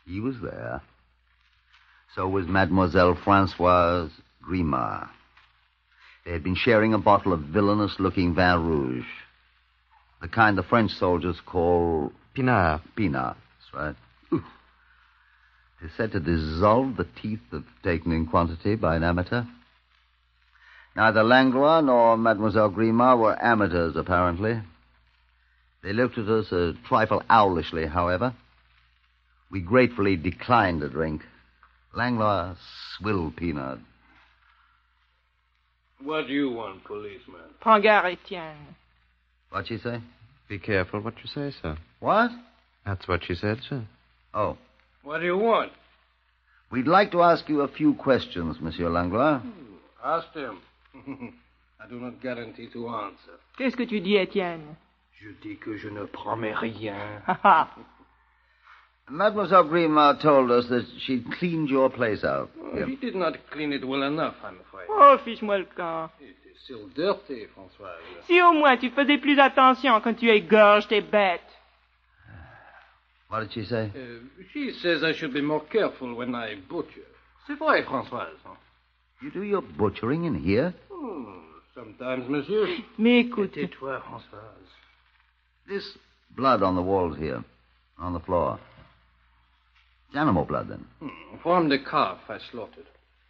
She was there. So was Mademoiselle Francoise Grimard. They had been sharing a bottle of villainous-looking vin rouge. The kind the French soldiers call... Pinard. Pinard, that's right. It is said to dissolve the teeth if taken in quantity by an amateur. Neither Langlois nor Mademoiselle Grimard were amateurs, apparently. They looked at us a trifle owlishly, however. We gratefully declined a drink. Langlois swilled Pinard. What do you want, policeman? Prends garde, Etienne. What'd she say? Be careful what you say, sir. What? That's what she said, sir. Oh. What do you want? We'd like to ask you a few questions, Monsieur Langlois. Ask them. I do not guarantee to answer. Qu'est-ce que tu dis, Etienne? Je dis que je ne promets rien. Mademoiselle Grimard told us that she'd cleaned your place out. He did not clean it well enough, I'm afraid. Oh, fiche-moi le camp. It is still dirty, Françoise. Si au moins tu faisais plus attention quand tu égorges tes bêtes. What did she say? She says I should be more careful when I butcher. C'est vrai, Françoise. You do your butchering in here? Sometimes, monsieur. Mais écoute. Tais-toi, Françoise. This blood on the walls here, on the floor. It's animal blood, then? From the calf I slaughtered.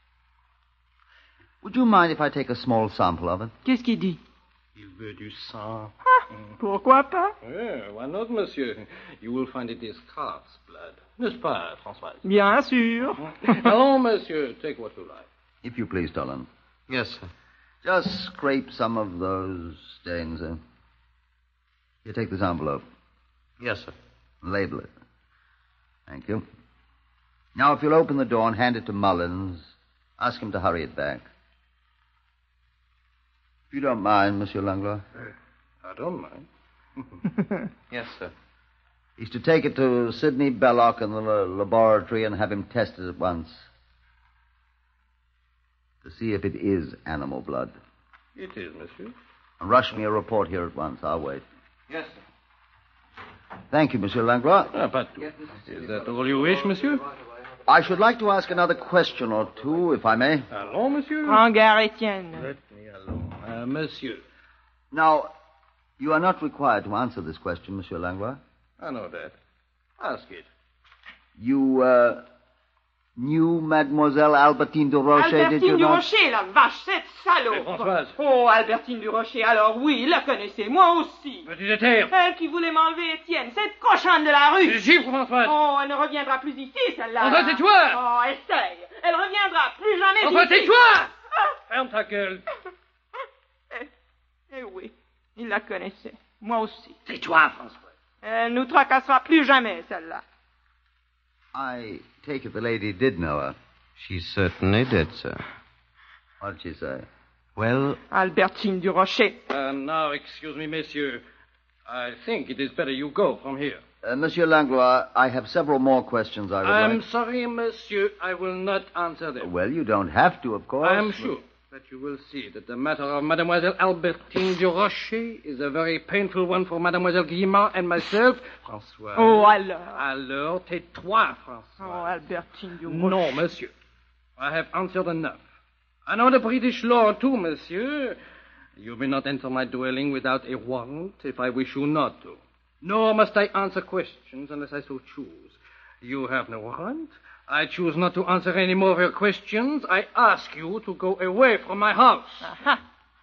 Would you mind if I take a small sample of it? Qu'est-ce qu'il dit? Il veut du sang. Pourquoi pas? Why not, monsieur? You will find it is calf's blood. N'est-ce pas, Françoise? Bien sûr. Allons, monsieur, take what you like. If you please, Dolan. Yes, sir. Just scrape some of those stains in. Here, take this envelope. Yes, sir. Label it. Thank you. Now, if you'll open the door and hand it to Mullins, ask him to hurry it back. If you don't mind, Monsieur Langlois. I don't mind. Yes, sir. He's to take it to Sidney Belloc in the laboratory and have him tested at once. To see if it is animal blood. It is, monsieur. And rush me a report here at once. I'll wait. Yes, sir. Thank you, Monsieur Langlois. But is that all you wish, monsieur? I should like to ask another question or two, if I may. Allons, monsieur. Prends garde, Etienne. Let me alone. Monsieur. Now, you are not required to answer this question, Monsieur Langlois. I know that. Ask it. You, knew Mademoiselle Albertine de Rocher, did you Albertine du not? Rocher, la vache, cette salope. Françoise. Oh, Albertine du Rocher, alors oui, la connaissez, moi aussi. Veux-tu te taire? Elle qui voulait m'enlever Étienne, cette cochonne de la rue. Je chiffre, Françoise. Oh, elle ne reviendra plus ici, celle-là. Françoise, tais-toi. Oh, essaye. Elle reviendra plus jamais Françoise, ici. tais-toi. Ferme ta gueule. Eh oui, il la connaissait. Moi aussi. Tais-toi, Françoise. Elle nous tracassera plus jamais, celle-là. I take it the lady did know her. She certainly did, sir. What did she say? Well, Albertine du Rocher. Now, excuse me, monsieur. I think it is better you go from here. Monsieur Langlois, I have several more questions I would I'm like... sorry, monsieur. I will not answer them. Well, you don't have to, of course. I am sure that you will see that the matter of Mademoiselle Albertine du Rocher is a very painful one for Mademoiselle Guillemard and myself. François. Oh, alors. Alors, tais-toi, François. Oh, Albertine du Rocher. No, monsieur. I have answered enough. I know the British law, too, monsieur. You may not enter my dwelling without a warrant if I wish you not to. Nor must I answer questions unless I so choose. You have no warrant. I choose not to answer any more of your questions. I ask you to go away from my house. Aha.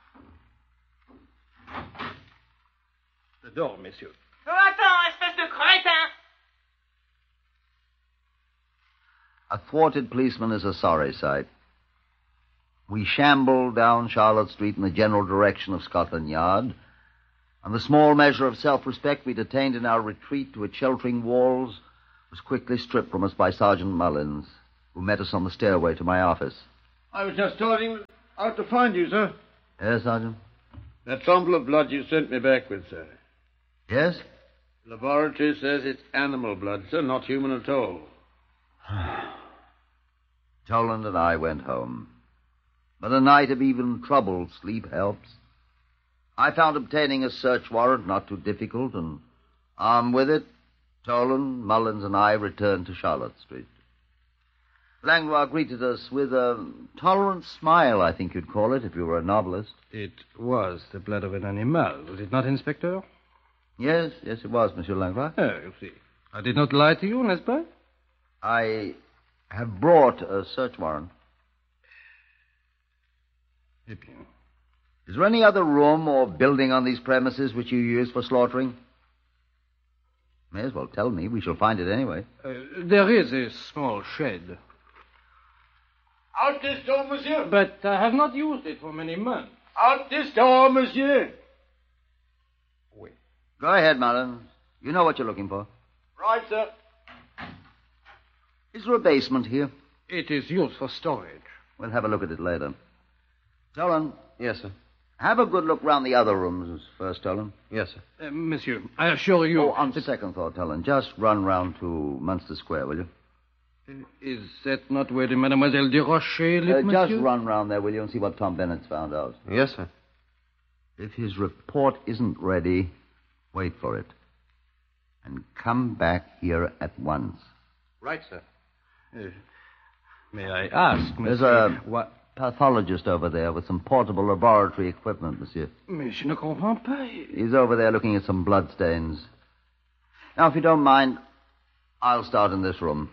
The door, monsieur. Oh, attends, espèce de crétin. A thwarted policeman is a sorry sight. We shambled down Charlotte Street in the general direction of Scotland Yard, and the small measure of self-respect we'd attained in our retreat to its sheltering walls was quickly stripped from us by Sergeant Mullins, who met us on the stairway to my office. I was just starting out to find you, sir. Yes, Sergeant? That sample of blood you sent me back with, sir. Yes? The laboratory says it's animal blood, sir, not human at all. Toland and I went home. But a night of even troubled sleep helps. I found obtaining a search warrant not too difficult, and armed with it, Tolan, Mullins, and I returned to Charlotte Street. Langlois greeted us with a tolerant smile, I think you'd call it, if you were a novelist. It was the blood of an animal, was it not, Inspector? Yes, it was, Monsieur Langlois. Oh, you see. I did not lie to you, n'est-ce pas? I have brought a search warrant. Eh bien. Is there any other room or building on these premises which you use for slaughtering? May as well tell me. We shall find it anyway. There is a small shed. Out this door, monsieur. But I have not used it for many months. Out this door, monsieur. Wait. Go ahead, Mullins. You know what you're looking for. Right, sir. Is there a basement here? It is used for storage. We'll have a look at it later. Tolan, Yes, sir. have a good look round the other rooms first, Tolan. Yes, sir. Monsieur, I assure you... Oh, on second thought, Tolan, just run round to Munster Square, will you? Is that not where the Mademoiselle de Rocher lived, Just monsieur? run round there, will you, and see what Tom Bennett's found out. Yes, sir. If his report isn't ready, wait for it. And come back here at once. Right, sir. May I ask, There's monsieur... a What? pathologist over there with some portable laboratory equipment, monsieur. Mais je ne comprends pas. He's over there looking at some bloodstains. Now, if you don't mind, I'll start in this room.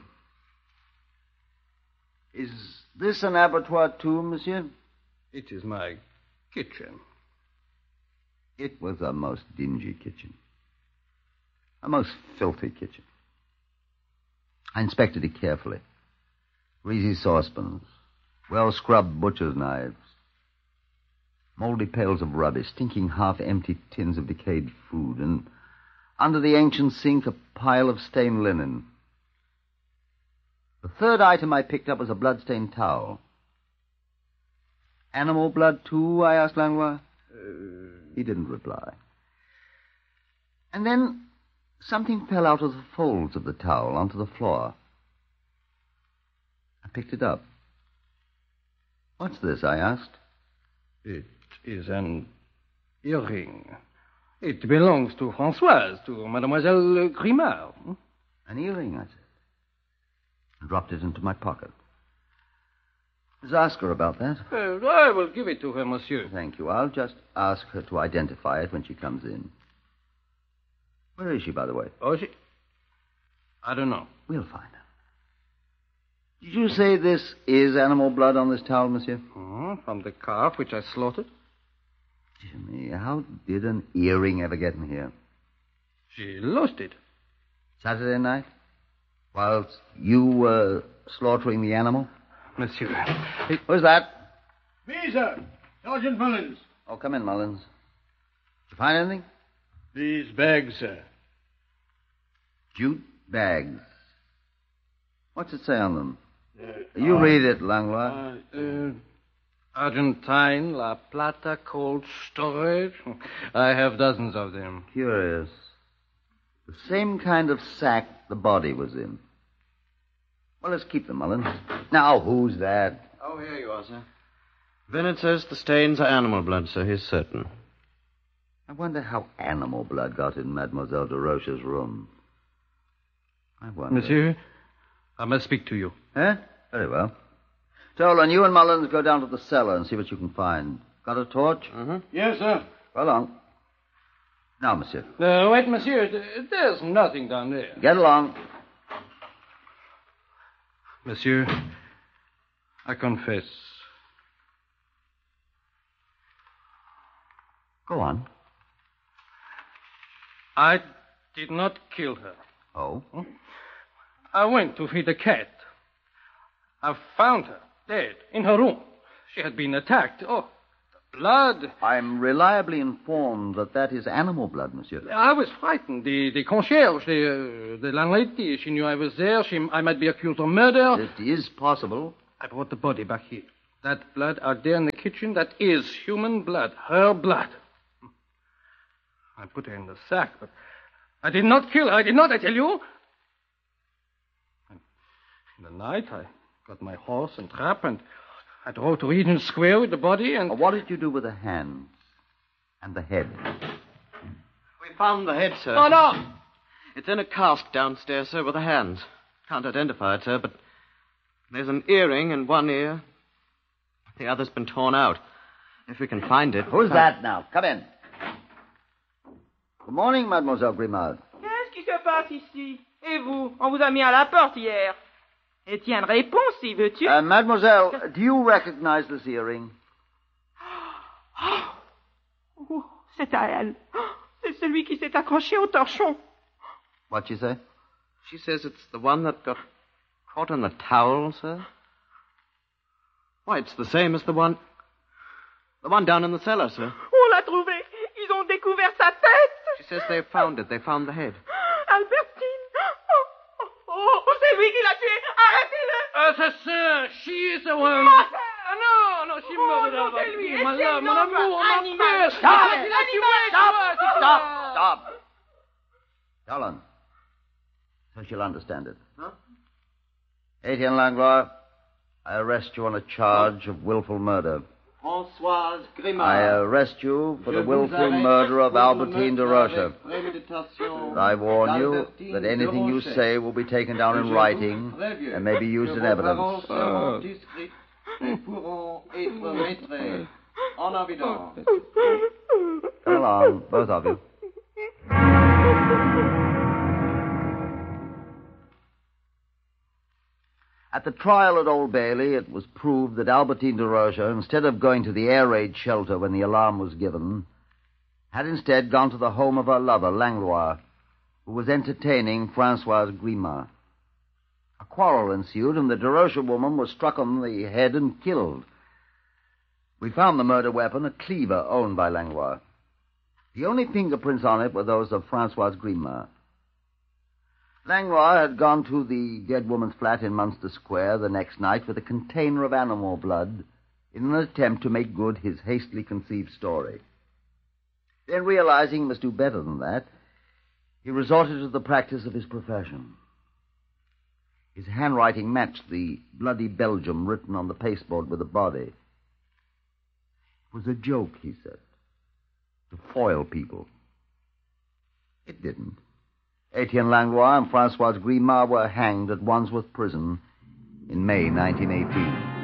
Is this an abattoir, too, monsieur? It is my kitchen. It was a most dingy kitchen. A most filthy kitchen. I inspected it carefully. Greasy saucepans, well-scrubbed butcher's knives, moldy pails of rubbish, stinking half-empty tins of decayed food, and under the ancient sink a pile of stained linen. The third item I picked up was a blood-stained towel. Animal blood, too, I asked Langlois. He didn't reply. And then something fell out of the folds of the towel onto the floor. I picked it up. What's this? I asked. It is an earring. It belongs to Françoise, to Mademoiselle Grimard. An earring, I said. And dropped it into my pocket. Just ask her about that. I will give it to her, monsieur. Thank you. I'll just ask her to identify it when she comes in. Where is she, by the way? Oh, she... I don't know. We'll find her. Did you say this is animal blood on this towel, monsieur? From the calf which I slaughtered. Jimmy, how did an earring ever get in here? She lost it. Saturday night? Whilst you were slaughtering the animal? Monsieur. Who's that? Me, sir. Sergeant Mullins. Oh, come in, Mullins. Did you find anything? These bags, sir. Jute bags. What's it say on them? You read it, Langlois. Argentine, La Plata, cold storage. I have dozens of them. Curious. The same kind of sack the body was in. Well, let's keep them, Mullins. Now, who's that? Oh, here you are, sir. Bennett says the stains are animal blood, sir. He's certain. I wonder how animal blood got in Mademoiselle de Roche's room. I wonder. Monsieur, I must speak to you. Eh? Very well. Tolan, you and Mullins go down to the cellar and see what you can find. Got a torch? Mm-hmm. Yes, sir. Go along. Now, monsieur. Wait, monsieur. There's nothing down there. Get along. Monsieur, I confess. Go on. I did not kill her. Oh? I went to feed the cat. I found her dead in her room. She had been attacked. Oh, the blood. I'm reliably informed that is animal blood, monsieur. I was frightened. The concierge, the landlady, she knew I was there. I might be accused of murder. It is possible. I brought the body back here. That blood out there in the kitchen, that is human blood. Her blood. I put her in the sack, but I did not kill her. I did not, I tell you. In the night, I got my horse and trap, and I drove to Regent Square with the body, and... What did you do with the hands and the head? We found the head, sir. Oh, no! It's in a cask downstairs, sir, with the hands. Can't identify it, sir, but there's an earring in one ear. The other's been torn out. If we can find it... Who's that now? Come in. Good morning, Mademoiselle Grimard. Qu'est-ce qui se passe ici? Et vous? On vous a mis à la porte hier. Étienne, réponds si veux-tu. Mademoiselle, do you recognize this earring? Oh, c'est à elle. C'est celui qui s'est accroché au torchon. What'd she say? She says it's the one that got caught in the towel, sir. Why, it's the same as the one down in the cellar, sir. On l'a trouvé. Ils ont découvert sa tête. She says they found it. They found the head. Albertine. Oh, c'est lui qui l'a tué. Arrêtez-le. Assassin, she is the one. Menteur. Ah non, she murdered non, c'est lui. Albertine. My Etienne, love, mon non, amour, animal. mon père. Stop. Il a tué, toi. Stop. Helen. So she'll understand it. Huh? Etienne Langlois, I arrest you on a charge of willful murder. Françoise Grimard. I arrest you for the willful murder of Albertine de Rocha. I warn you that anything you say will be taken down in writing and may be used in evidence. Come along, both of you. At the trial at Old Bailey, it was proved that Albertine de Rocha, instead of going to the air raid shelter when the alarm was given, had instead gone to the home of her lover, Langlois, who was entertaining Francoise Grimard. A quarrel ensued, and the de Rocha woman was struck on the head and killed. We found the murder weapon, a cleaver owned by Langlois. The only fingerprints on it were those of Francoise Grimard. Langlois had gone to the dead woman's flat in Munster Square the next night with a container of animal blood in an attempt to make good his hastily conceived story. Then, realizing he must do better than that, he resorted to the practice of his profession. His handwriting matched the bloody Belgium written on the pasteboard with the body. It was a joke, he said, to foil people. It didn't. Etienne Langlois and Francoise Grimard were hanged at Wandsworth Prison in May 1918.